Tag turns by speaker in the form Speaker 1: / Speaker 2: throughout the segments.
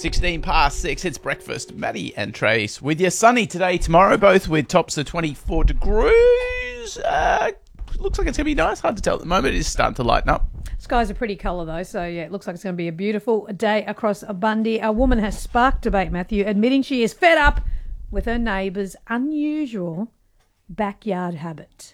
Speaker 1: 16 past 6, it's breakfast. Maddie and Trace with you. Sunny today, tomorrow, both with tops of 24 degrees. Looks like it's going to be nice. Hard to tell at the moment. It is starting to lighten up.
Speaker 2: Sky's a pretty colour though, so yeah, it looks like it's going to be a beautiful day across Bundy. A woman has sparked debate, Matthew, admitting she is fed up with her neighbour's unusual backyard habit.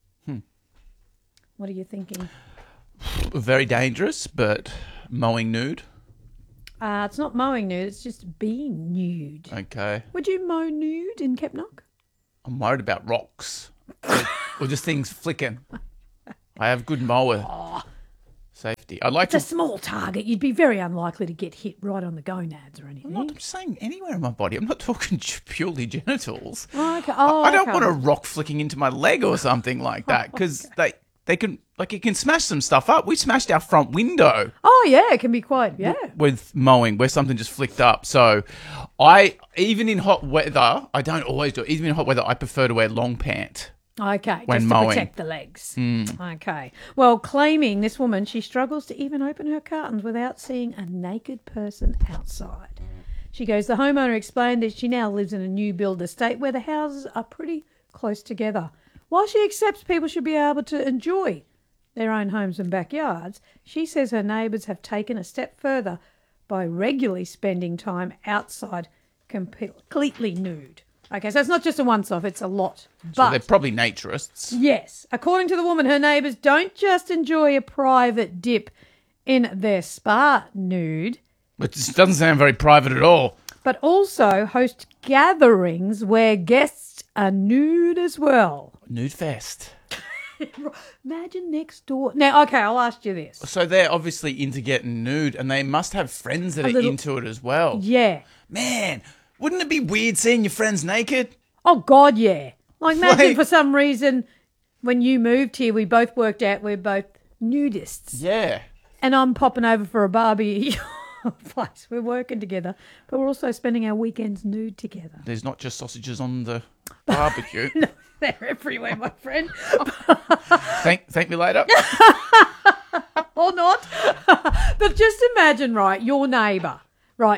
Speaker 2: What are you thinking?
Speaker 1: Very dangerous, but mowing nude.
Speaker 2: It's not mowing nude, it's just being nude.
Speaker 1: Okay.
Speaker 2: Would you mow nude in Kepnock?
Speaker 1: I'm worried about rocks or just things flicking. I have good mower safety. I'd like
Speaker 2: It's a small target. You'd be very unlikely to get hit right on the gonads or anything.
Speaker 1: I'm saying anywhere in my body. I'm not talking purely genitals.
Speaker 2: Oh, okay.
Speaker 1: I don't want a rock flicking into my leg or something like that because they can, like, it can smash some stuff up. We smashed our front window.
Speaker 2: Oh, yeah, it can be quite,
Speaker 1: with mowing where something just flicked up. So even in hot weather, I don't always do it. Even in hot weather, I prefer to wear long pant.
Speaker 2: Okay,
Speaker 1: when
Speaker 2: just
Speaker 1: mowing.
Speaker 2: to protect the legs. Okay. Well, claiming this woman, she struggles to even open her curtains without seeing a naked person outside. She goes, the homeowner explained that she now lives in a new build estate where the houses are pretty close together. While she accepts people should be able to enjoy their own homes and backyards, she says her neighbours have taken a step further by regularly spending time outside completely nude. Okay, so it's not just a once-off, it's a lot.
Speaker 1: So they're probably naturists.
Speaker 2: Yes. According to the woman, her neighbours don't just enjoy a private dip in their spa nude,
Speaker 1: It doesn't sound very private at all.
Speaker 2: but also host gatherings where guests are nude as well.
Speaker 1: Nude fest.
Speaker 2: Imagine next door. Now, okay, I'll ask you this.
Speaker 1: So they're obviously into getting nude and they must have friends that are into it as well.
Speaker 2: Yeah.
Speaker 1: Man, wouldn't it be weird seeing your friends naked?
Speaker 2: Oh, God, yeah. Like, imagine
Speaker 1: Like-
Speaker 2: for some reason when you moved here, we both worked out we're both nudists.
Speaker 1: Yeah.
Speaker 2: And I'm popping over for a barbie place. We're working together, but we're also spending our weekends nude together.
Speaker 1: There's not just sausages on the barbecue.
Speaker 2: No, they're everywhere, my friend.
Speaker 1: Thank me later.
Speaker 2: Or not. But just imagine, right, your neighbour, right,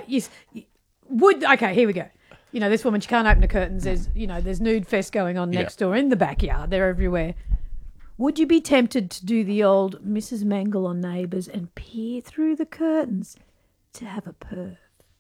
Speaker 2: okay, here we go. You know, this woman, she can't open the curtains. There's nude fest going on next door in the backyard. They're everywhere. Would you be tempted to do the old Mrs. Mangle on Neighbours and peer through the curtains to have a perv?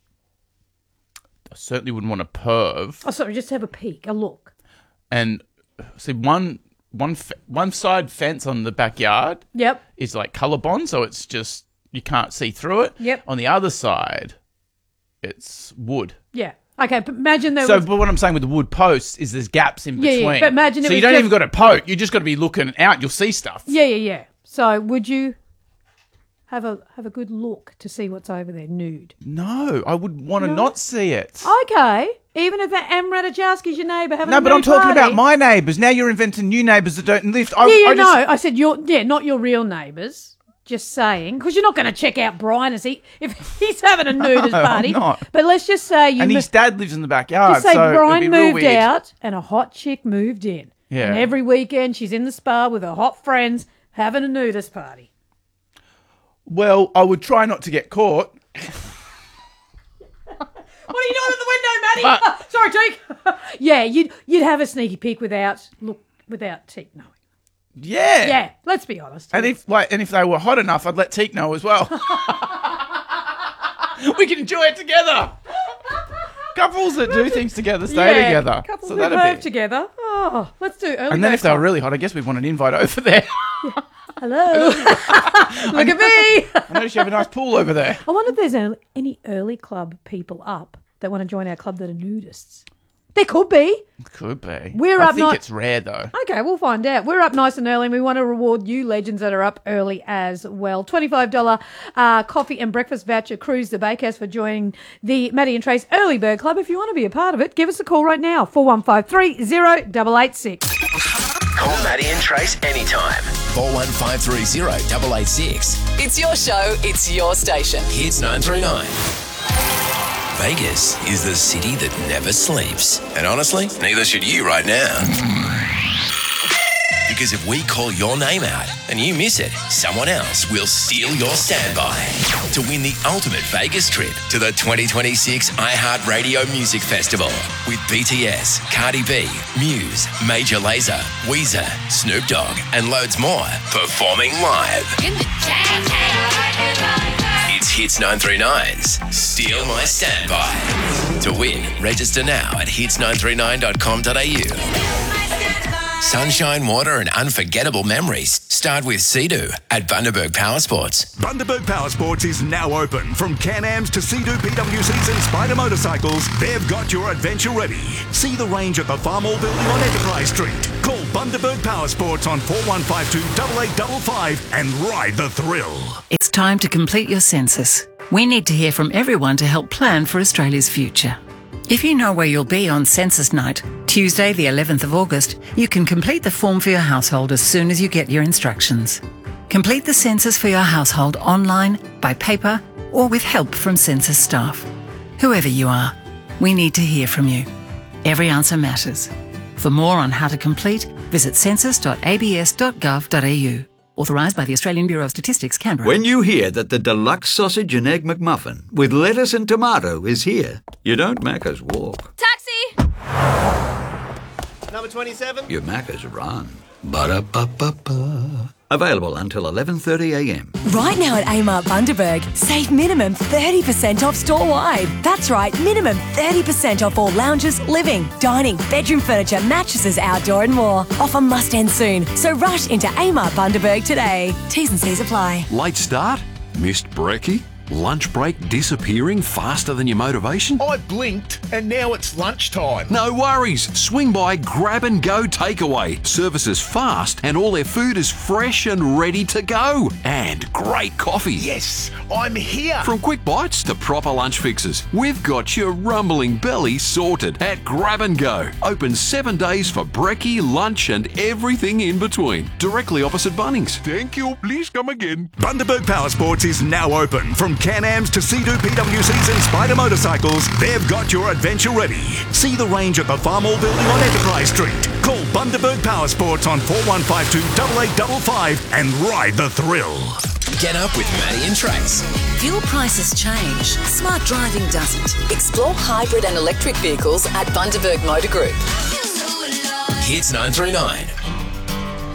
Speaker 1: I certainly wouldn't want a perv.
Speaker 2: Oh, sorry, just have a peek, a look.
Speaker 1: And see, one side fence on the backyard
Speaker 2: Yep.
Speaker 1: is like colour bond, so it's just you can't see through it.
Speaker 2: Yep.
Speaker 1: On the other side, it's wood.
Speaker 2: Yeah. Okay, but imagine there
Speaker 1: So,
Speaker 2: was...
Speaker 1: but what I'm saying with the wood posts is there's gaps in
Speaker 2: Yeah,
Speaker 1: between.
Speaker 2: yeah, but imagine it
Speaker 1: so you
Speaker 2: was
Speaker 1: don't
Speaker 2: just-
Speaker 1: even got to poke. You just got to be looking out. You'll see stuff.
Speaker 2: Yeah. So would you have a good look to see what's over there nude?
Speaker 1: No, I would want to not see it.
Speaker 2: Okay. Even if that Em Radachowski's your neighbour having
Speaker 1: No,
Speaker 2: a
Speaker 1: but I'm
Speaker 2: nude
Speaker 1: talking
Speaker 2: party.
Speaker 1: about my neighbours. Now you're inventing new neighbours that don't lift.
Speaker 2: I said not your real neighbours. Just saying, because you're not going to check out Brian if he's having a nudist
Speaker 1: No, I'm
Speaker 2: party.
Speaker 1: not.
Speaker 2: But let's just say
Speaker 1: And his dad lives in the backyard.
Speaker 2: just say
Speaker 1: so
Speaker 2: Brian
Speaker 1: it'd be real
Speaker 2: moved
Speaker 1: weird.
Speaker 2: out and a hot chick moved in.
Speaker 1: Yeah.
Speaker 2: And every weekend she's in the spa with her hot friends having a nudist party.
Speaker 1: Well, I would try not to get caught.
Speaker 2: What are you doing at the window, Maddie? Sorry, Teak. Yeah, you'd have a sneaky peek without Teak knowing.
Speaker 1: Yeah.
Speaker 2: Yeah, let's be honest.
Speaker 1: And if they were hot enough, I'd let Teak know as well. We can enjoy it together. Couples that do things together stay together.
Speaker 2: Couples
Speaker 1: So
Speaker 2: who
Speaker 1: that'd
Speaker 2: move
Speaker 1: be.
Speaker 2: together. Oh, let's do early.
Speaker 1: And then
Speaker 2: bird
Speaker 1: if they were
Speaker 2: club.
Speaker 1: really hot, I guess we'd want an invite over there.
Speaker 2: Hello. Look at me.
Speaker 1: I noticed you have a nice pool over there.
Speaker 2: I wonder if there's any early club people up that want to join our club that are nudists. There could be.
Speaker 1: Could be.
Speaker 2: We're
Speaker 1: I
Speaker 2: up
Speaker 1: think
Speaker 2: night-
Speaker 1: it's rare though.
Speaker 2: Okay, we'll find out. We're up nice and early and we want to reward you legends that are up early as well. $25 coffee and breakfast voucher cruise the Bakehouse for joining the Maddie and Trace Early Bird Club. If you want to be a part of it, give us a call right now. 41530886.
Speaker 3: Call Maddie and Trace anytime.
Speaker 4: 41530 886.
Speaker 5: It's your show, it's your station.
Speaker 4: Hits 939. Vegas is the city that never sleeps. And honestly, neither should you right now. Because if we call your name out and you miss it, someone else will steal your standby to win the ultimate Vegas trip to the 2026 iHeartRadio Music Festival with BTS, Cardi B, Muse, Major Lazer, Weezer, Snoop Dogg, and loads more performing live. It's Hits 939's Steal My Standby. To win, register now at hits939.com.au. Sunshine, water and unforgettable memories start with Sea-Doo at Bundaberg Power Sports.
Speaker 6: Bundaberg Power Sports is now open. From Can-Ams to Sea-Doo PWCs and Spider motorcycles, they've got your adventure ready. See the range at the Farmall Building on Enterprise Street. Call Bundaberg Power Sports on 4152 8855 and ride the thrill.
Speaker 7: It's time to complete your census. We need to hear from everyone to help plan for Australia's future. If you know where you'll be on census night, Tuesday the 11th of August, you can complete the form for your household as soon as you get your instructions. Complete the census for your household online, by paper, or with help from census staff. Whoever you are, we need to hear from you. Every answer matters. For more on how to complete, visit census.abs.gov.au. Authorised by the Australian Bureau of Statistics, Canberra.
Speaker 8: When you hear that the deluxe sausage and egg McMuffin with lettuce and tomato is here, you don't Macca's walk.
Speaker 9: Taxi! Number 27.
Speaker 8: You Macca's run. Ba-da-ba-ba-ba. Available until 11:30am.
Speaker 10: Right now at Amart Bundaberg, save minimum 30% off store-wide. That's right, minimum 30% off all lounges, living, dining, bedroom furniture, mattresses, outdoor and more. Offer must end soon, so rush into Amart Bundaberg today. T's and C's apply.
Speaker 11: Late start? Missed brekkie? Lunch break disappearing faster than your motivation?
Speaker 12: I blinked and now it's lunchtime.
Speaker 11: No worries. Swing by Grab and Go Takeaway. Service is fast and all their food is fresh and ready to go. And great coffee.
Speaker 12: Yes, I'm here.
Speaker 11: From quick bites to proper lunch fixes, we've got your rumbling belly sorted at Grab and Go. Open 7 days for brekkie, lunch and everything in between. Directly opposite Bunnings.
Speaker 12: Thank you. Please come again.
Speaker 6: Bundaberg Power Sports is now open. From Can-Ams to Sea-Doo PWCs and Spider motorcycles, they've got your adventure ready. See the range at the Farmall Building on Enterprise Street. Call Bundaberg Power Sports on 4152 8855 and ride the thrill.
Speaker 4: Get up with Maddie and Trace.
Speaker 5: Fuel prices change. Smart driving doesn't. Explore hybrid and electric vehicles at Bundaberg Motor Group.
Speaker 4: Hits 939.